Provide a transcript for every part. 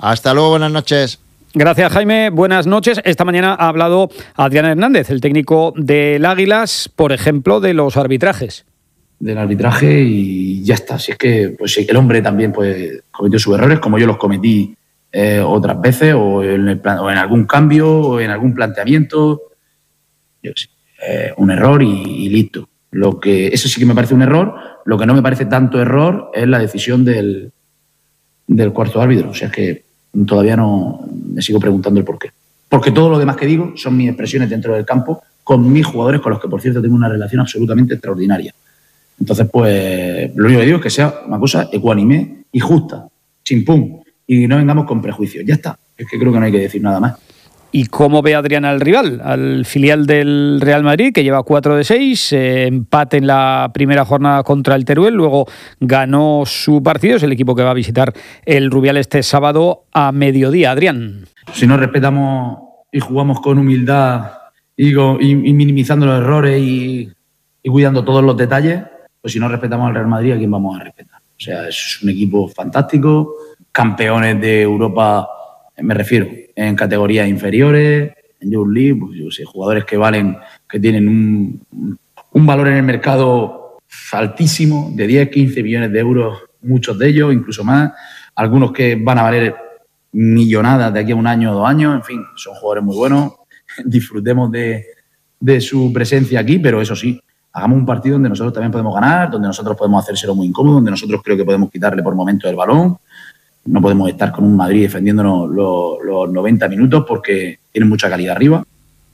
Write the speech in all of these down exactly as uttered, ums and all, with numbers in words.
Hasta luego, buenas noches. Gracias, Jaime. Buenas noches. Esta mañana ha hablado Adrián Hernández, el técnico del Águilas, por ejemplo, de los arbitrajes. Del arbitraje y ya está. Si es que pues, el hombre también pues, cometió sus errores, como yo los cometí eh, otras veces, o en, el plan, o en algún cambio, o en algún planteamiento. Yo sé, eh, un error y, y listo. Lo que, eso sí que me parece un error. Lo que no me parece tanto error es la decisión del, del cuarto árbitro. O sea, es que todavía no me sigo preguntando el por qué. Porque todo lo demás que digo son mis expresiones dentro del campo con mis jugadores, con los que, por cierto, tengo una relación absolutamente extraordinaria. Entonces, pues, lo único que digo es que sea una cosa ecuánime y justa, chimpum, y no vengamos con prejuicios. Ya está. Es que creo que no hay que decir nada más. ¿Y cómo ve Adrián al rival? Al filial del Real Madrid, que lleva cuatro de seis, eh, empate en la primera jornada contra el Teruel, luego ganó su partido, es el equipo que va a visitar el Rubial este sábado a mediodía. Adrián. Si no respetamos y jugamos con humildad y, con, y, y minimizando los errores y, y cuidando todos los detalles, pues si no respetamos al Real Madrid, ¿a quién vamos a respetar? O sea, es un equipo fantástico, campeones de Europa, me refiero, en categorías inferiores, en Youth League, pues yo sé, jugadores que valen, que tienen un, un valor en el mercado altísimo, de diez, quince millones de euros, muchos de ellos, incluso más, algunos que van a valer millonadas de aquí a un año o dos años, en fin, son jugadores muy buenos, disfrutemos de, de su presencia aquí, pero eso sí, hagamos un partido donde nosotros también podemos ganar, donde nosotros podemos hacérselo muy incómodo, donde nosotros creo que podemos quitarle por momentos el balón. No podemos estar con un Madrid defendiéndonos los, los noventa minutos porque tienen mucha calidad arriba.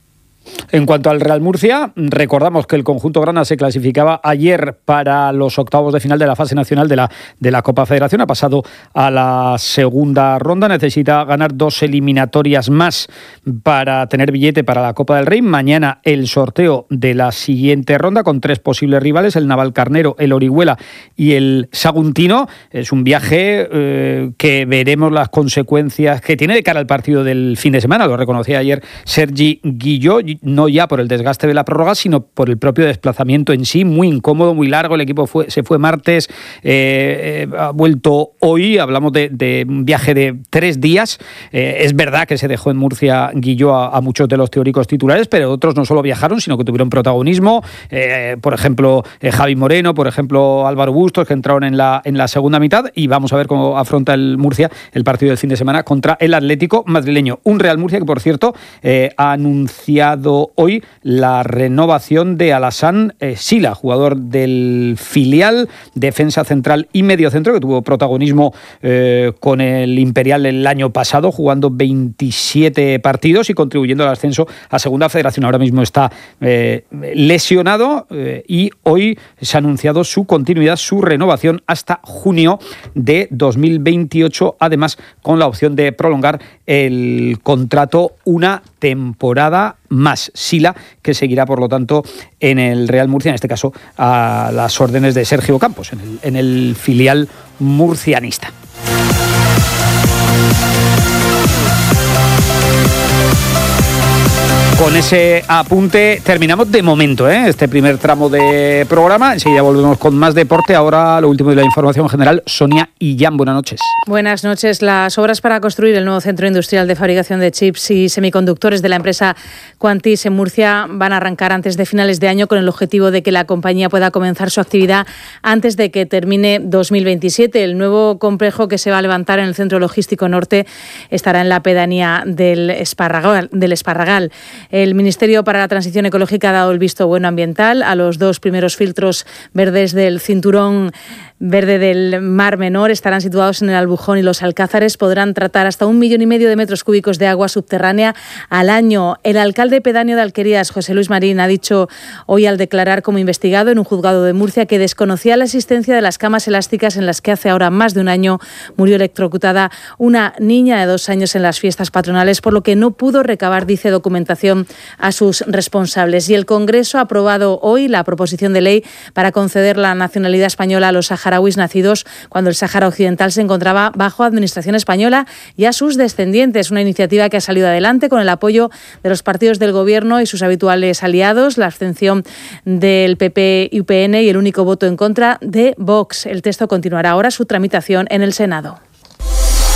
En cuanto al Real Murcia, recordamos que el conjunto grana se clasificaba ayer para los octavos de final de la fase nacional de la, de la Copa Federación. Ha pasado a la segunda ronda. Necesita ganar dos eliminatorias más para tener billete para la Copa del Rey. Mañana el sorteo de la siguiente ronda con tres posibles rivales, el Navalcarnero, el Orihuela y el Saguntino. Es un viaje eh, que veremos las consecuencias que tiene de cara al partido del fin de semana. Lo reconocía ayer Sergi Guilló, no ya por el desgaste de la prórroga, sino por el propio desplazamiento en sí, muy incómodo, muy largo. El equipo fue, se fue martes, eh, eh, ha vuelto hoy. Hablamos de, de un viaje de tres días. Eh, es verdad que se dejó en Murcia Guilló a, a muchos de los teóricos titulares, pero otros no solo viajaron, sino que tuvieron protagonismo. Eh, por ejemplo, eh, Javi Moreno, por ejemplo, Álvaro Bustos, que entraron en la, en la segunda mitad. Y vamos a ver cómo afronta el Murcia el partido del fin de semana contra el Atlético madrileño. Un Real Murcia que, por cierto, eh, ha anunciado hoy la renovación de Alassane eh, Sila, jugador del filial, defensa central y mediocentro, que tuvo protagonismo eh, con el Imperial el año pasado, jugando veintisiete partidos y contribuyendo al ascenso a Segunda Federación. Ahora mismo está eh, lesionado eh, y hoy se ha anunciado su continuidad, su renovación hasta junio de dos mil veintiocho, además con la opción de prolongar el contrato una temporada más. Sila, que seguirá, por lo tanto, en el Real Murcia, en este caso a las órdenes de Sergio Campos, en el, en el filial murcianista. Con ese apunte terminamos de momento ¿eh? este primer tramo de programa. Enseguida volvemos con más deporte. Ahora lo último de la información general. Sonia Illán, buenas noches. Buenas noches. Las obras para construir el nuevo centro industrial de fabricación de chips y semiconductores de la empresa Quantis en Murcia van a arrancar antes de finales de año, con el objetivo de que la compañía pueda comenzar su actividad antes de que termine dos mil veintisiete. El nuevo complejo que se va a levantar en el centro logístico norte estará en la pedanía del Esparragal. Del Esparragal. El Ministerio para la Transición Ecológica ha dado el visto bueno ambiental a los dos primeros filtros verdes del cinturón verde del Mar Menor. Estarán situados en el Albujón y los Alcázares. Podrán tratar hasta un millón y medio de metros cúbicos de agua subterránea al año. El alcalde pedáneo de Alquerías, José Luis Marín, ha dicho hoy, al declarar como investigado en un juzgado de Murcia, que desconocía la existencia de las camas elásticas en las que hace ahora más de un año murió electrocutada una niña de dos años en las fiestas patronales, por lo que no pudo recabar, dice, documentación a sus responsables. Y el Congreso ha aprobado hoy la proposición de ley para conceder la nacionalidad española a los saharauis nacidos cuando el Sáhara Occidental se encontraba bajo administración española y a sus descendientes. Una iniciativa que ha salido adelante con el apoyo de los partidos del Gobierno y sus habituales aliados, la abstención del P P y U P N y el único voto en contra de Vox. El texto continuará ahora su tramitación en el Senado.